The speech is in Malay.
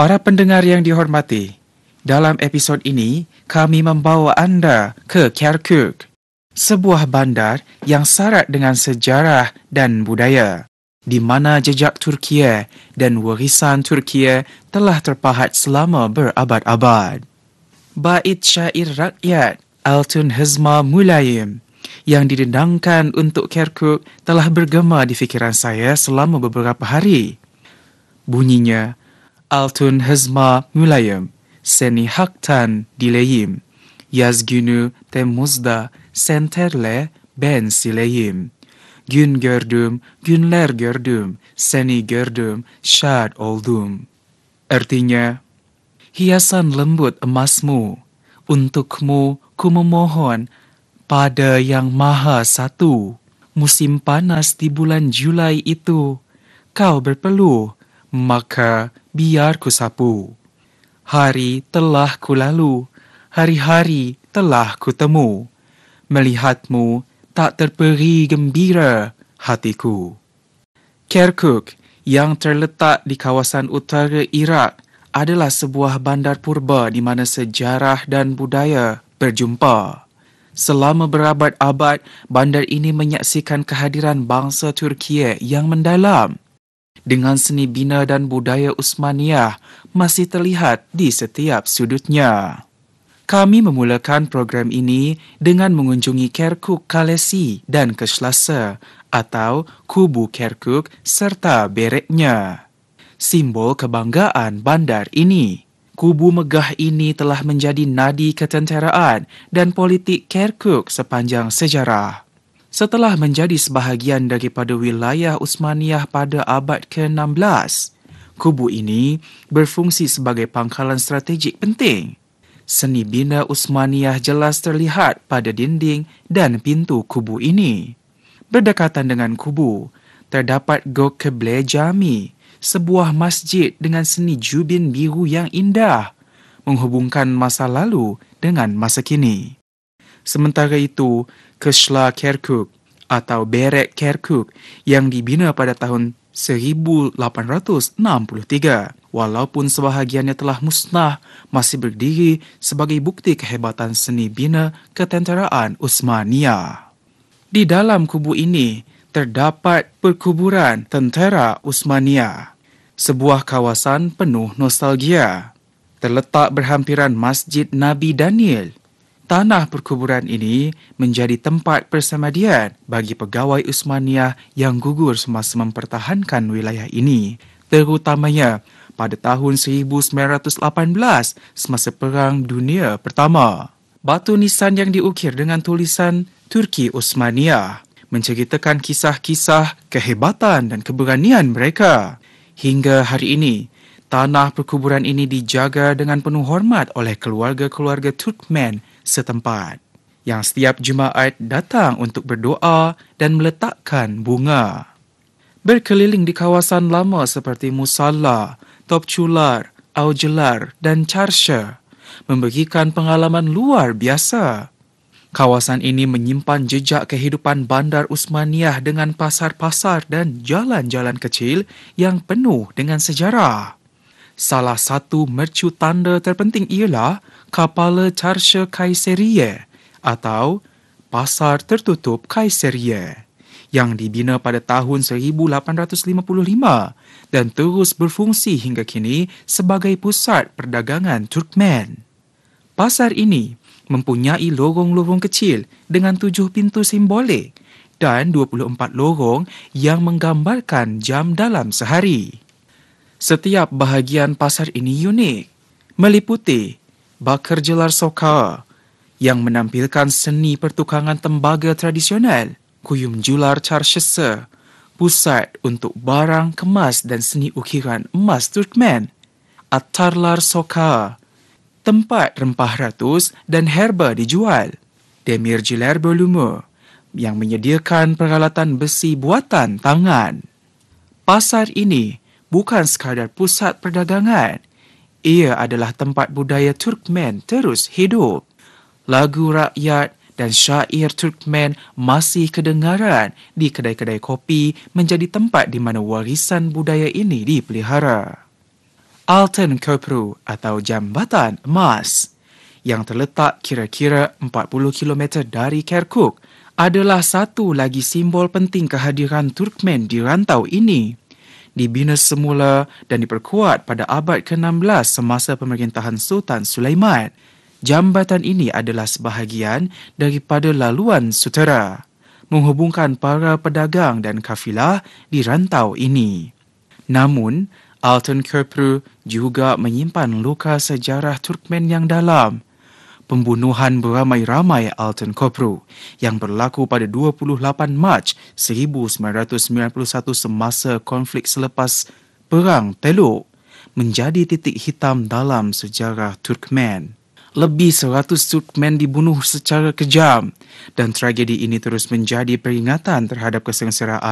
Para pendengar yang dihormati, dalam episod ini kami membawa anda ke Kirkuk, sebuah bandar yang syarat dengan sejarah dan budaya, di mana jejak Turkiye dan warisan Turkiye telah terpahat selama berabad-abad. Bait syair rakyat Altun Hizma Mulayim yang didendangkan untuk Kirkuk telah bergema di fikiran saya selama beberapa hari. Bunyinya, Altun Hizma Mulayim, seni haktan dileyim, yaz günü Temmuz'da senterle ben sileyim. Gün gördüm, günler gördüm, seni gördüm, şad oldum. Artinya, hiasan lembut emasmu, untukmu ku memohon pada Yang Maha Satu. Musim panas di bulan Julai itu, kau berpeluh, maka biar ku sapu. Hari telah ku lalu, hari-hari telah ku temu. Melihatmu tak terperi gembira hatiku. Kirkuk yang terletak di kawasan utara Iraq adalah sebuah bandar purba di mana sejarah dan budaya berjumpa. Selama berabad-abad, bandar ini menyaksikan kehadiran bangsa Turkiye yang mendalam. Dengan seni bina dan budaya Uthmaniyah masih terlihat di setiap sudutnya. Kami memulakan program ini dengan mengunjungi Kirkuk Kalesi dan Kışlası atau Kubu Kirkuk serta bereknya. Simbol kebanggaan bandar ini. Kubu megah ini telah menjadi nadi ketenteraan dan politik Kirkuk sepanjang sejarah. Setelah menjadi sebahagian daripada wilayah Uthmaniyah pada abad ke-16, kubu ini berfungsi sebagai pangkalan strategik penting. Seni bina Uthmaniyah jelas terlihat pada dinding dan pintu kubu ini. Berdekatan dengan kubu, terdapat Gökçebel Jami, sebuah masjid dengan seni jubin biru yang indah, menghubungkan masa lalu dengan masa kini. Sementara itu, Kışla Kirkuk atau Berek Kirkuk yang dibina pada tahun 1863, walaupun sebahagiannya telah musnah, masih berdiri sebagai bukti kehebatan seni bina ketenteraan Uthmaniyah. Di dalam kubu ini terdapat perkuburan tentera Uthmaniyah, sebuah kawasan penuh nostalgia. Terletak berhampiran Masjid Nabi Daniel. Tanah perkuburan ini menjadi tempat persemadian bagi pegawai Uthmaniyah yang gugur semasa mempertahankan wilayah ini, terutamanya pada tahun 1918 semasa Perang Dunia Pertama. Batu nisan yang diukir dengan tulisan Turki Uthmaniyah menceritakan kisah-kisah kehebatan dan keberanian mereka. Hingga hari ini, tanah perkuburan ini dijaga dengan penuh hormat oleh keluarga-keluarga Turkmen setempat, yang setiap Jumaat datang untuk berdoa dan meletakkan bunga. Berkeliling di kawasan lama seperti Musalla, Topçular, Avcılar dan Çarşı memberikan pengalaman luar biasa. Kawasan ini menyimpan jejak kehidupan bandar Uthmaniyah dengan pasar-pasar dan jalan-jalan kecil yang penuh dengan sejarah. Salah satu mercu tanda terpenting ialah Kapalı Çarşı Kayseriye atau Pasar Tertutup Kayseriye yang dibina pada tahun 1855 dan terus berfungsi hingga kini sebagai pusat perdagangan Turkmen. Pasar ini mempunyai lorong-lorong kecil dengan 7 pintu simbolik dan 24 lorong yang menggambarkan jam dalam sehari. Setiap bahagian pasar ini unik, meliputi Bakırcılar Sokağı yang menampilkan seni pertukangan tembaga tradisional, Kuyumcular Çarşısı, pusat untuk barang kemas dan seni ukiran emas Turkmen, Attarlar Sokağı, tempat rempah ratus dan herba dijual, Demirciler Bölümü yang menyediakan peralatan besi buatan tangan. Pasar ini bukan sekadar pusat perdagangan, ia adalah tempat budaya Turkmen terus hidup. Lagu rakyat dan syair Turkmen masih kedengaran di kedai-kedai kopi menjadi tempat di mana warisan budaya ini dipelihara. Altın Köprü atau Jambatan Emas yang terletak kira-kira 40 km dari Kirkuk adalah satu lagi simbol penting kehadiran Turkmen di rantau ini. Dibina semula dan diperkuat pada abad ke-16 semasa pemerintahan Sultan Sulaiman. Jambatan ini adalah sebahagian daripada laluan sutera, menghubungkan para pedagang dan kafilah di rantau ini. Namun, Altın Köprü juga menyimpan luka sejarah Turkmen yang dalam. Pembunuhan beramai-ramai Altın Köprü yang berlaku pada 28 Mac 1991 semasa konflik selepas Perang Teluk menjadi titik hitam dalam sejarah Turkmen. Lebih 100 Turkmen dibunuh secara kejam dan tragedi ini terus menjadi peringatan terhadap kesengsaraan